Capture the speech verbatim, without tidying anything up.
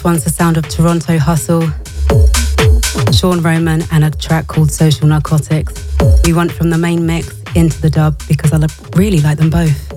This one's the sound of Toronto Hustle, Sean Roman, and a track called Social Narcotics. We went from the main mix into the dub because I really like them both.